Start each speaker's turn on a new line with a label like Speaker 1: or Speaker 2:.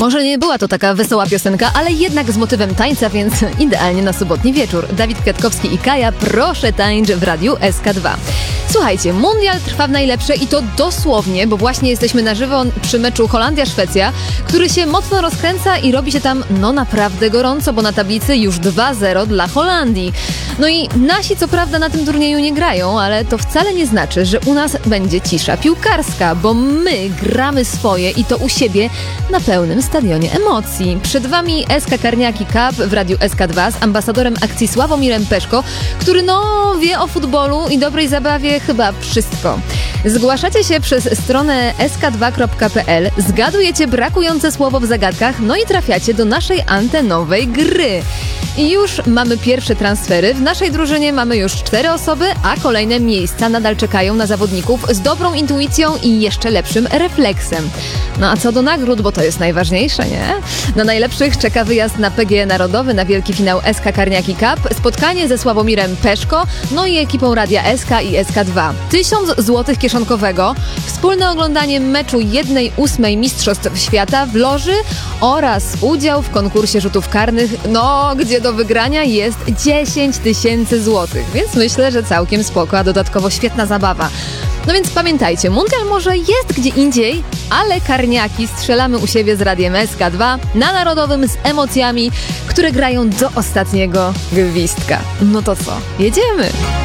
Speaker 1: Może nie była to taka wesoła piosenka, ale jednak z motywem tańca, więc idealnie na sobotni wieczór. Dawid Kwiatkowski i Kaja, proszę tańcz w Radiu SK2. Słuchajcie, mundial trwa w najlepsze i to dosłownie, bo właśnie jesteśmy na żywo przy meczu Holandia-Szwecja, który się mocno rozkręca i robi się tam naprawdę gorąco, bo na tablicy już 2-0 dla Holandii. No i nasi co prawda na tym turnieju nie grają, ale to wcale nie znaczy, że u nas będzie cisza piłkarska, bo my gramy swoje i to u siebie na pełnym stadionie emocji. Przed wami SK Karniaki Cup w Radiu SK2 z ambasadorem akcji Sławomirem Peszko, który wie o futbolu i dobrej zabawie chyba wszystko. Zgłaszacie się przez stronę sk2.pl, zgadujecie brakujące słowo w zagadkach, no i trafiacie do naszej antenowej gry. I już mamy pierwsze transfery. W naszej drużynie mamy już 4 osoby, a kolejne miejsca nadal czekają na zawodników z dobrą intuicją i jeszcze lepszym refleksem. No a co do nagród, bo to jest najważniejsze, nie? Na najlepszych czeka wyjazd na PGE Narodowy na wielki finał SK Karniaki Cup, spotkanie ze Sławomirem Peszko, no i ekipą Radia SK i SK2. 1000 zł kieszonkowego, wspólne oglądanie meczu 1/8 Mistrzostw Świata w loży oraz udział w konkursie rzutów karnych, gdzie do wygrania jest 10 000 złotych, więc myślę, że całkiem spoko, a dodatkowo świetna zabawa. No więc pamiętajcie, mundial może jest gdzie indziej, ale karniaki strzelamy u siebie z Radiem SK2 na Narodowym z emocjami, które grają do ostatniego gwizdka. No to co? Jedziemy!